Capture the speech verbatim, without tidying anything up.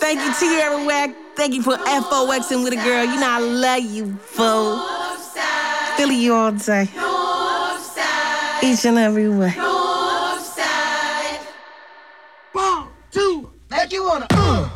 Thank you, Tierra Whack. Thank you for FOXing with a girl. You know I love you, fool. Philly you all day. Each and every way. One, two, make you wanna. Uh.